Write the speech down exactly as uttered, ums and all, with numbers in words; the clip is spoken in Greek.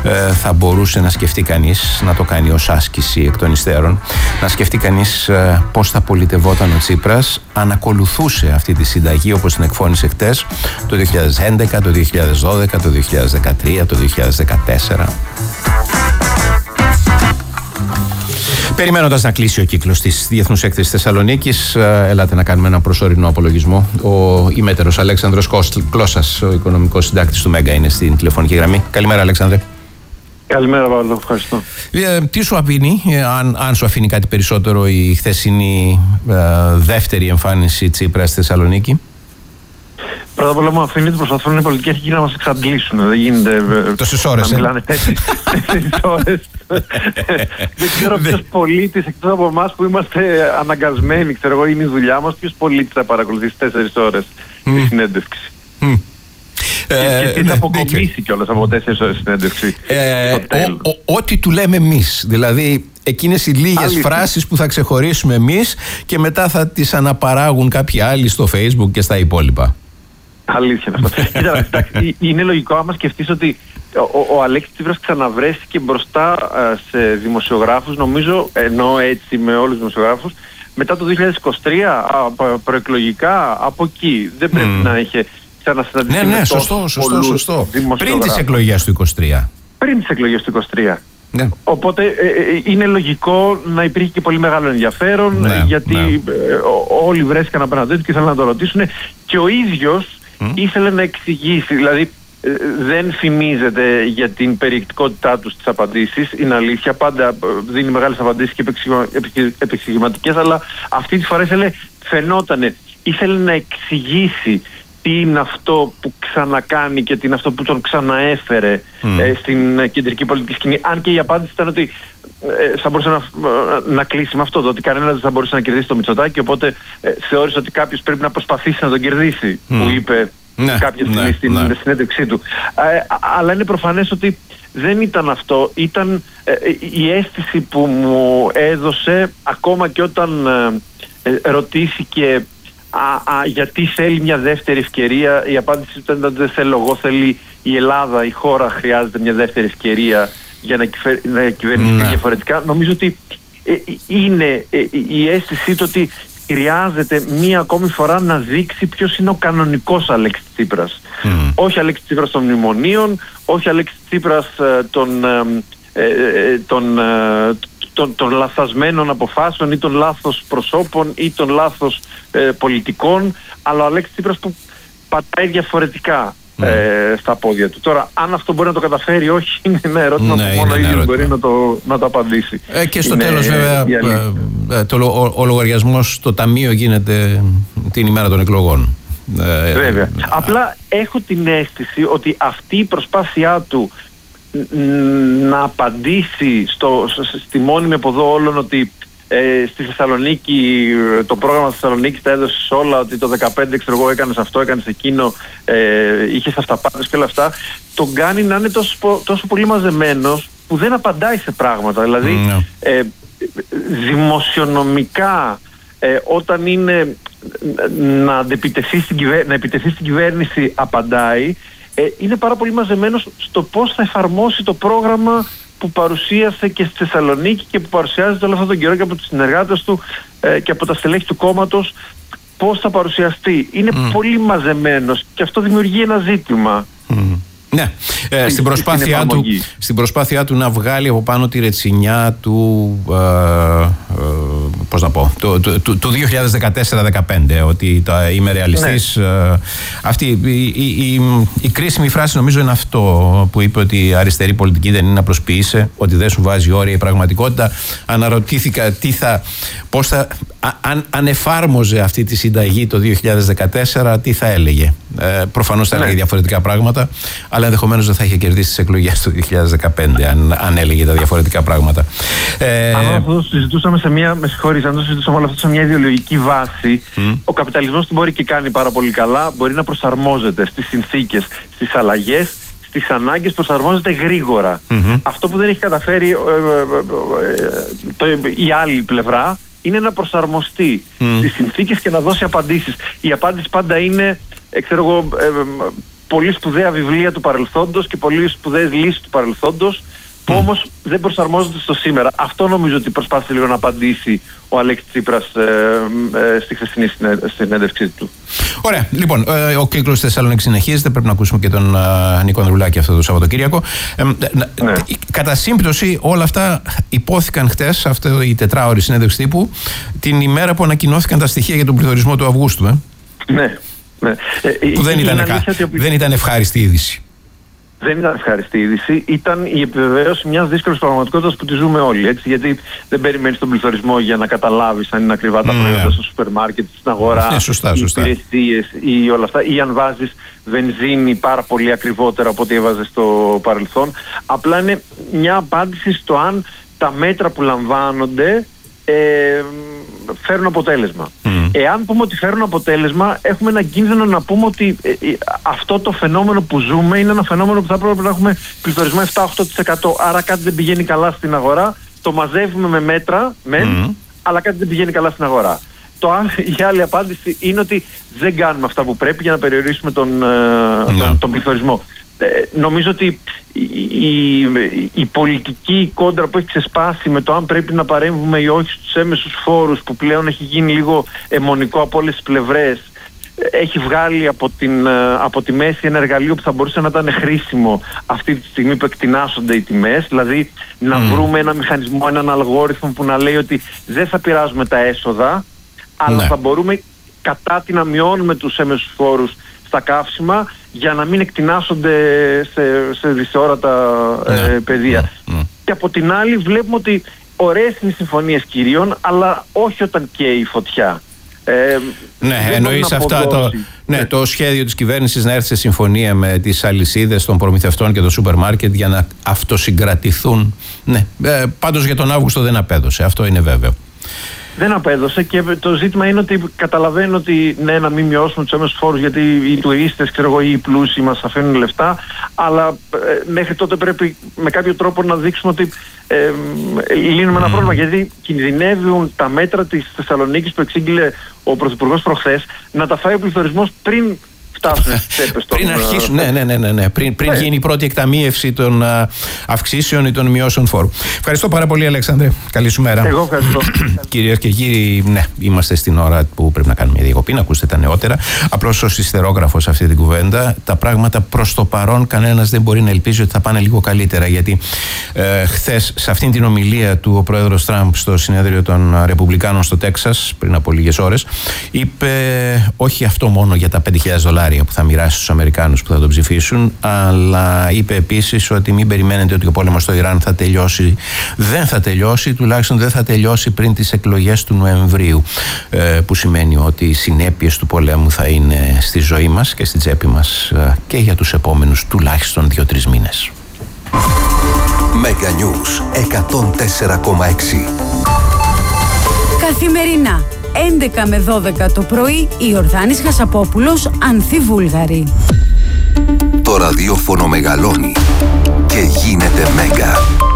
ε, θα μπορούσε να σκεφτεί κανείς, να το κάνει ως άσκηση εκ των υστέρων, να σκεφτεί κανείς ε, πώς θα πολιτευόταν ο Τσίπρας αν ακολουθούσε αυτή τη συνταγή όπως την εκφώνησε χτες το δύο χιλιάδες έντεκα, το δύο χιλιάδες δώδεκα, το δύο χιλιάδες δεκατρία, το δύο χιλιάδες δεκατέσσερα. Περιμένοντας να κλείσει ο κύκλος της Διεθνούς Έκθεσης Θεσσαλονίκης, ελάτε να κάνουμε ένα προσωρινό απολογισμό. Ο ημέτερος Αλέξανδρος Κλώσσας, ο οικονομικός συντάκτης του Μέγκα, είναι στην τηλεφωνική γραμμή. Καλημέρα, Αλέξανδρε. Καλημέρα, Παύλο. Ευχαριστώ. Ε, τι σου αφήνει, αν, αν σου αφήνει κάτι περισσότερο, η χθεσινή ε, δεύτερη εμφάνιση Τσίπρα στη Θεσσαλονίκη? Πρώτα απ' όλα μου αφήνει ότι προσπαθούν οι πολιτικοί αρχικοί να μας εξαντλήσουν. Δεν γίνεται. Τόσες ώρες, να μιλάνε τέσσερις ώρες. Δεν ξέρω ποιος πολίτης εκτός από εμάς που είμαστε αναγκασμένοι, ξέρω εγώ, είναι η δουλειά μας, ποιος πολίτης θα παρακολουθήσει τέσσερις ώρες τη συνέντευξη. Και τι θα αποκομίσει κιόλας από τέσσερις ώρες συνέντευξη. Ό,τι του λέμε εμείς. Δηλαδή, εκείνες οι λίγες φράσεις που θα ξεχωρίσουμε εμείς και μετά θα τις αναπαράγουν κάποιοι άλλοι στο Facebook και στα υπόλοιπα. Αλήθεια είναι αυτό. Κοίτα, είναι λογικό άμα σκεφτείς ότι ο, ο Αλέξης Τσίπρας ξαναβρέστηκε μπροστά σε δημοσιογράφους, νομίζω, ενώ έτσι με όλους τους δημοσιογράφους, μετά το δύο χιλιάδες είκοσι τρία, προεκλογικά, από εκεί. Δεν πρέπει mm. να είχε ξανασυναντηθεί. Ναι, ναι, σωστό, σωστό, σωστό. Πριν τις εκλογές του είκοσι τρία. Πριν τις εκλογές του είκοσι τρία. Ναι. Οπότε ε, ε, είναι λογικό να υπήρχε και πολύ μεγάλο ενδιαφέρον, ναι, γιατί ναι. Ε, όλοι βρέθηκαν απέναντί του και ήθελαν να το ρωτήσουν και ο ίδιος Mm. ήθελε να εξηγήσει, δηλαδή ε, δεν φημίζεται για την περιεκτικότητά του στις απαντήσεις, είναι αλήθεια, πάντα δίνει μεγάλες απαντήσεις και επεξηγηματικές, αλλά αυτή τη φορά ήθελε, φαινότανε, ήθελε να εξηγήσει τι είναι αυτό που ξανακάνει και τι είναι αυτό που τον ξαναέφερε mm. ε, στην κεντρική πολιτική σκηνή. Αν και η απάντηση ήταν ότι ε, θα μπορούσε να, να κλείσει με αυτό, το ότι κανένας δεν θα μπορούσε να κερδίσει το Μητσοτάκη, οπότε ε, θεώρησε ότι κάποιος πρέπει να προσπαθήσει να τον κερδίσει, mm. που είπε ναι, κάποια στιγμή ναι, στην ναι. συνέντευξή του. Ε, αλλά είναι προφανές ότι δεν ήταν αυτό, ήταν ε, η αίσθηση που μου έδωσε ακόμα και όταν ε, ε, ρωτήθηκε Α, α, γιατί θέλει μια δεύτερη ευκαιρία. Η απάντηση του ήταν δεν θέλω εγώ, θέλει η Ελλάδα, η χώρα χρειάζεται μια δεύτερη ευκαιρία για να, κυφε, να κυβερνηθεί ναι. διαφορετικά. Νομίζω ότι ε, είναι ε, η αίσθησή του ότι χρειάζεται μία ακόμη φορά να δείξει ποιος είναι ο κανονικός Αλέξης Τσίπρας. Mm. Όχι Αλέξης Τσίπρας των μνημονίων, όχι Αλέξης Τσίπρας ε, των, ε, ε, των, ε, των, των λαθασμένων αποφάσεων ή των λάθος προσώπων ή των λάθος ε, πολιτικών, αλλά ο Αλέξης Τσίπρας που πατάει διαφορετικά mm. ε, στα πόδια του. Τώρα, αν αυτό μπορεί να το καταφέρει, όχι, είναι ένα ερώτημα ναι, που μόνο ο ίδιος μπορεί να το, να το απαντήσει. Ε, και στο είναι, τέλος, βέβαια, ε, το, ο, ο λογαριασμός στο ταμείο γίνεται την ημέρα των εκλογών. Ε, βέβαια. Ε, Απλά έχω την αίσθηση ότι αυτή η προσπάθειά του να απαντήσει στο, στη μόνιμη από εδώ όλων ότι ε, στη Θεσσαλονίκη, το πρόγραμμα της Θεσσαλονίκης τα έδωσες όλα, ότι το δεκαπέντε ξέρω εγώ έκανες αυτό, έκανες εκείνο, ε, είχες αυταπάτες και όλα αυτά, τον κάνει να είναι τόσο, τόσο πολύ μαζεμένος που δεν απαντάει σε πράγματα. Δηλαδή mm. ε, δημοσιονομικά ε, όταν είναι να, αντεπιτεθεί στην κυβέρ, να επιτεθεί στην κυβέρνηση απαντάει. Ε, είναι πάρα πολύ μαζεμένος στο πώς θα εφαρμόσει το πρόγραμμα που παρουσίασε και στη Θεσσαλονίκη και που παρουσιάζεται όλο αυτόν τον καιρό και από τους συνεργάτες του ε, και από τα στελέχη του κόμματος, πώς θα παρουσιαστεί. Είναι mm. πολύ μαζεμένος και αυτό δημιουργεί ένα ζήτημα. Mm. Ναι, ε, στην, προσπάθειά του, στην προσπάθειά του να βγάλει από πάνω τη ρετσινιά του, ε, ε, πώς να πω, του, του, του, του δύο χιλιάδες δεκατέσσερα δεκαπέντε, ότι τα είμαι ρεαλιστής. Ναι. Ε, αυτή η, η, η, η κρίσιμη φράση νομίζω είναι αυτό που είπε, ότι η αριστερή πολιτική δεν είναι να προσποιείσαι, ότι δεν σου βάζει όρια η πραγματικότητα. Αναρωτήθηκα τι θα, πώς θα, α, αν, αν εφάρμοζε αυτή τη συνταγή το δύο χιλιάδες δεκατέσσερα, τι θα έλεγε. Ε, προφανώς θα έλεγε ναι. διαφορετικά πράγματα, αλλά ενδεχομένως δεν θα είχε κερδίσει τις εκλογές του δύο χιλιάδες δεκαπέντε αν, αν έλεγε τα διαφορετικά πράγματα. Ε, αν αυτό το συζητούσαμε σε μια, με συγχωρείς, αν το συζητούσαμε όλο αυτό σε μια ιδεολογική βάση, mm. ο καπιταλισμός του μπορεί και κάνει πάρα πολύ καλά, μπορεί να προσαρμόζεται στις συνθήκες, στις αλλαγές, στις ανάγκες, προσαρμόζεται γρήγορα. Mm-hmm. Αυτό που δεν έχει καταφέρει ε, ε, ε, το, η άλλη πλευρά είναι να προσαρμοστεί mm. στις συνθήκες και να δώσει απαντήσεις. Η απάντηση πάντα είναι, ε, ξέρω εγώ, ε, πολύ σπουδαία βιβλία του παρελθόντος και πολύ σπουδαίες λύσεις του παρελθόντος, που όμως δεν προσαρμόζονται στο σήμερα. Αυτό νομίζω ότι προσπάθησε λίγο να απαντήσει ο Αλέξης Τσίπρας ε, ε, στη χθεσινή συνέντευξή του. Ωραία. Λοιπόν, ε, ο κύκλος στη Θεσσαλονίκη συνεχίζεται. Πρέπει να ακούσουμε και τον ε, Νίκο Ανδρουλάκη αυτό το Σαββατοκύριακο. Ε, ναι. Κατά σύμπτωση, όλα αυτά υπόθηκαν χτες, αυτή η τετράωρη συνέντευξη τύπου, την ημέρα που ανακοινώθηκαν τα στοιχεία για τον πληθωρισμό του Αυγούστου. Ε. Ναι. ναι. Που δεν ήταν, ότι... δεν ήταν ευχάριστη είδηση. Δεν ήταν ευχαριστή είδηση. Ήταν η επιβεβαίωση μιας δύσκολης πραγματικότητας που τη ζούμε όλοι. Έτσι, γιατί δεν περιμένεις τον πληθωρισμό για να καταλάβεις αν είναι ακριβά τα προϊόντα mm. στο σούπερ μάρκετ, στην αγορά, yeah, σωστά, οι σωστά. υπηρεσίες ή όλα αυτά. Ή αν βάζεις βενζίνη πάρα πολύ ακριβότερα από ό,τι έβαζες στο παρελθόν. Απλά είναι μια απάντηση στο αν τα μέτρα που λαμβάνονται ε, φέρουν αποτέλεσμα. Mm. Εάν πούμε ότι φέρουν αποτέλεσμα, έχουμε έναν κίνδυνο να πούμε ότι ε, ε, αυτό το φαινόμενο που ζούμε είναι ένα φαινόμενο που θα πρέπει να έχουμε πληθωρισμό επτά με οκτώ τοις εκατό. Άρα κάτι δεν πηγαίνει καλά στην αγορά. Το μαζεύουμε με μέτρα, με, mm. αλλά κάτι δεν πηγαίνει καλά στην αγορά. Το, η άλλη απάντηση είναι ότι δεν κάνουμε αυτά που πρέπει για να περιορίσουμε τον, mm. τον, τον πληθωρισμό. Ε, νομίζω ότι η, η, η πολιτική κόντρα που έχει ξεσπάσει με το αν πρέπει να παρέμβουμε ή όχι στους έμεσους φόρους, που πλέον έχει γίνει λίγο αιμονικό από όλες τις πλευρές, έχει βγάλει από, την, από τη μέση ένα εργαλείο που θα μπορούσε να ήταν χρήσιμο αυτή τη στιγμή που εκτινάσσονται οι τιμές, δηλαδή να mm. βρούμε ένα μηχανισμό, έναν αλγόριθμο που να λέει ότι δεν θα πειράζουμε τα έσοδα, αλλά ναι. θα μπορούμε κατά τη να μειώνουμε τους έμεσους φόρους στα καύσιμα για να μην εκτινάσσονται σε, σε δυσόρατα ε, ναι, πεδία. Ναι, ναι. Και από την άλλη βλέπουμε ότι ωραίες είναι οι συμφωνίες κυρίων, αλλά όχι όταν καίει η φωτιά. Ε, ναι, εννοείς αυτά το, ναι, το σχέδιο της κυβέρνησης να έρθει σε συμφωνία με τις αλυσίδες των προμηθευτών και το σούπερ μάρκετ για να αυτοσυγκρατηθούν. Ναι, ε, πάντως για τον Αύγουστο δεν απέδωσε, αυτό είναι βέβαιο. Δεν απέδωσε, και το ζήτημα είναι ότι καταλαβαίνω ότι ναι, να μην μειώσουμε τους έμεσους φόρους γιατί οι τουρίστες, ξέρω εγώ, ή οι πλούσιοι μας αφήνουν λεφτά, αλλά ε, μέχρι τότε πρέπει με κάποιο τρόπο να δείξουμε ότι ε, λύνουμε ένα mm. πρόβλημα, γιατί κινδυνεύουν τα μέτρα της Θεσσαλονίκης που εξήγηλε ο Πρωθυπουργός προχθές να τα φάει ο πληθωρισμός πριν φτάσουν στις τσέπες των... Πριν αρχίσουν, ναι, ναι, ναι, ναι, ναι. Πριν, πριν γίνει η πρώτη εκταμείευση των uh, αυξήσεων ή των μειώσεων φόρου. Ευχαριστώ πάρα πολύ, Αλέξανδρε. Καλή σου μέρα. Εγώ ευχαριστώ. Κυρίες και κύριοι, ναι, είμαστε στην ώρα που πρέπει να κάνουμε μια διακοπή, να ακούσετε τα νεότερα. Απλώς ως ιστερόγραφο σε αυτή την κουβέντα, τα πράγματα προς το παρόν κανένας δεν μπορεί να ελπίζει ότι θα πάνε λίγο καλύτερα. Γιατί ε, χθες, σε αυτήν την ομιλία του ο πρόεδρος Τραμπ στο συνέδριο των Ρεπουμπλικάνων στο Τέξας, πριν από λίγες ώρες, είπε όχι αυτό μόνο για τα πέντε χιλιάδες δολάρια που θα μοιράσει στους Αμερικάνους που θα τον ψηφίσουν, αλλά είπε επίσης ότι μην περιμένετε ότι ο πόλεμος στο Ιράν θα τελειώσει. Δεν θα τελειώσει, τουλάχιστον δεν θα τελειώσει πριν τις εκλογές του Νοεμβρίου, ε, που σημαίνει ότι οι συνέπειες του πολέμου θα είναι στη ζωή μας και στη τσέπη μας ε, και για τους επόμενους τουλάχιστον δύο-τρεις μήνες. Mega News εκατόν τέσσερα κόμμα έξι. Καθημερινά έντεκα με δώδεκα το πρωί, Ιορδάνης Χασαπόπουλος, Ανθή Βούλγαρη. Το ραδιόφωνο μεγαλώνει και γίνεται Μέγκα.